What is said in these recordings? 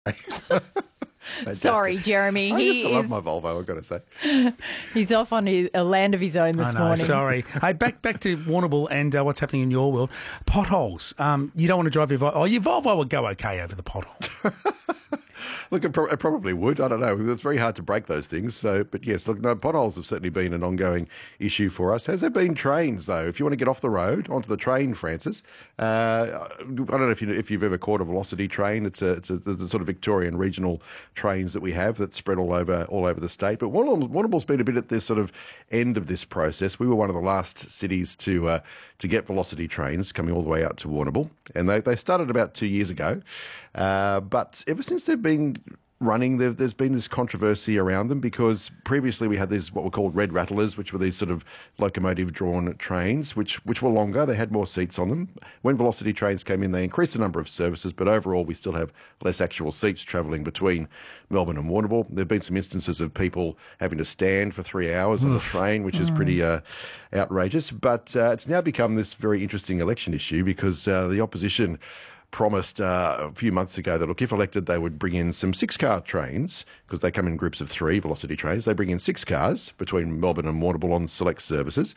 Sorry, Jeremy. I used to love my Volvo, I've got to say. He's off on a land of his own this morning. Sorry. Hey, back to Warrnambool and what's happening in your world. Potholes. You don't want to drive your Volvo. Oh, your Volvo would go okay over the pothole. Look, it probably would. I don't know. It's very hard to break those things. So, but yes, look, no, potholes have certainly been an ongoing issue for us. Has there been trains, though? If you want to get off the road, onto the train, Francis, I don't know if you've ever caught a Velocity train. It's the sort of Victorian regional trains that we have that spread all over the state. But Warrnambool's been a bit at this sort of end of this process. We were one of the last cities to get Velocity trains coming all the way out to Warrnambool, and they started about 2 years ago. But ever since they've been running, there's been this controversy around them because previously we had these what were called red rattlers, which were these sort of locomotive-drawn trains, which were longer. They had more seats on them. When Velocity trains came in, they increased the number of services, but overall we still have less actual seats travelling between Melbourne and Warrnambool. There have been some instances of people having to stand for 3 hours on the train, which is pretty outrageous. But it's now become this very interesting election issue because the opposition promised a few months ago that, look, if elected, they would bring in some 6-car trains, because they come in groups of 3, Velocity trains. They bring in 6 cars between Melbourne and Warrnambool on select services.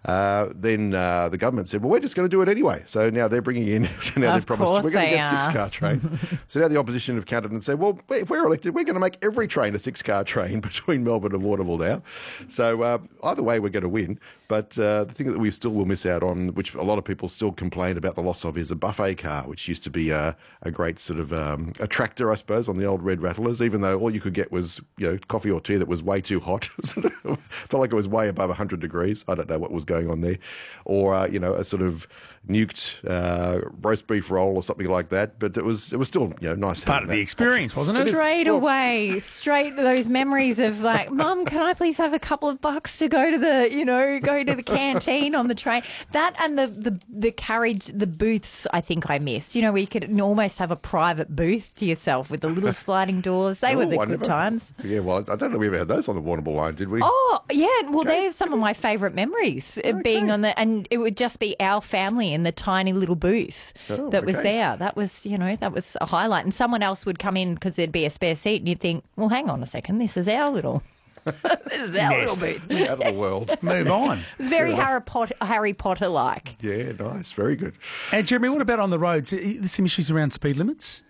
Then the government said, well, we're just going to do it anyway. So now they're bringing in, so now they've promised we're going to get 6-car trains. So now the opposition have counted and said, well, if we're elected, we're going to make every train a 6-car train between Melbourne and Warrnambool now. So either way, we're going to win. But the thing that we still will miss out on, which a lot of people still complain about the loss of, is a buffet car, which used to be a great sort of attractor, I suppose, on the old red rattlers, even though all you could get was coffee or tea that was way too hot. Felt like it was way above 100 degrees. I don't know what was going on there. Or, a sort of nuked roast beef roll or something like that. But it was still nice. Part of the experience, wasn't it? Straight those memories of like, Mum, can I please have a couple of bucks to go to the canteen on the train? That and the carriage, the booths, I think I missed. Where you could almost have a private booth to yourself with the little sliding doors. They were the good times. Yeah, well, I don't know if we ever had those on the Warrnambool line, did we? Oh, yeah. Well, they're some of my favourite memories, being on and it would just be our family in the tiny little booth that was there. That was, that was a highlight. And someone else would come in because there'd be a spare seat and you'd think, well, hang on a second, this is our little... This is our little booth. Out of the world. Move on. It's very Harry Potter-like. Yeah, nice. Very good. And Jeremy, what about on the roads? There's some issues around speed limits?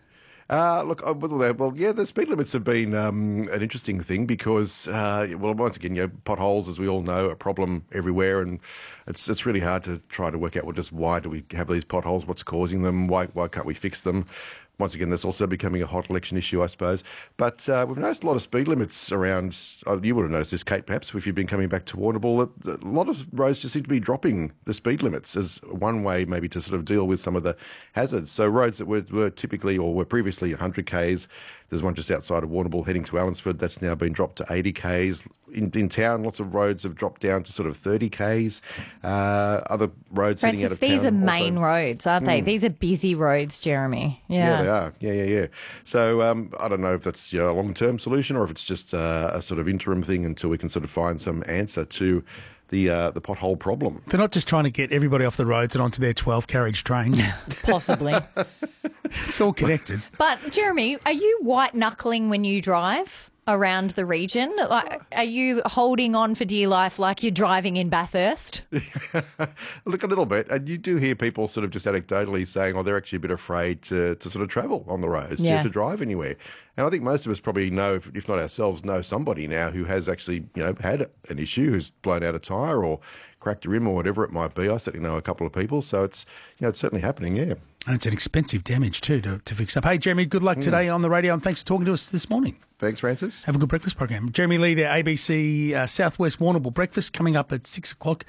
The speed limits have been an interesting thing because, once again, potholes, as we all know, are a problem everywhere, and it's really hard to try to work out, why do we have these potholes? What's causing them? Why can't we fix them? Once again, that's also becoming a hot election issue, I suppose. But we've noticed a lot of speed limits around. You would have noticed this, Kate, perhaps, if you've been coming back to Warrnambool. A lot of roads just seem to be dropping the speed limits as one way maybe to sort of deal with some of the hazards. So roads that were typically or were previously 100 k's, there's one just outside of Warrnambool heading to Allansford that's now been dropped to 80 k's. In town, lots of roads have dropped down to sort of 30 k's. Other roads heading out of town. These are main roads, aren't they? These are busy roads, Jeremy. Yeah, they are. Yeah. So I don't know if that's a long-term solution or if it's just a sort of interim thing until we can sort of find some answer to the pothole problem. They're not just trying to get everybody off the roads and onto their 12-carriage trains. Possibly. It's all connected. But, Jeremy, are you white-knuckling when you drive around the region? Like, are you holding on for dear life like you're driving in Bathurst? Look, a little bit. And you do hear people sort of just anecdotally saying, they're actually a bit afraid to sort of travel on the roads, to drive anywhere. And I think most of us probably know, if not ourselves, know somebody now who has actually, had an issue, who's blown out a tyre or cracked a rim or whatever it might be. I certainly know a couple of people. So it's, it's certainly happening, yeah. And it's an expensive damage too to fix up. Hey, Jeremy, good luck today on the radio and thanks for talking to us this morning. Thanks, Francis. Have a good breakfast program. Jeremy Lee there, ABC Southwest Warrnambool Breakfast coming up at 6 o'clock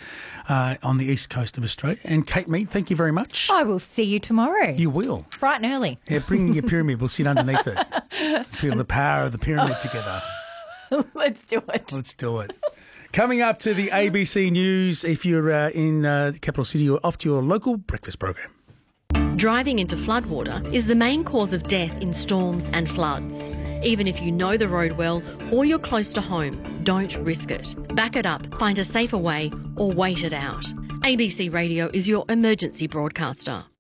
on the east coast of Australia. And Kate Mead, thank you very much. I will see you tomorrow. You will. Bright and early. Yeah, bring your pyramid. We'll sit underneath it. Feel the power of the pyramid together. Let's do it. Let's do it. Coming up to the ABC News, if you're in the capital city, you're off to your local breakfast program. Driving into floodwater is the main cause of death in storms and floods. Even if you know the road well or you're close to home, don't risk it. Back it up, find a safer way or wait it out. ABC Radio is your emergency broadcaster.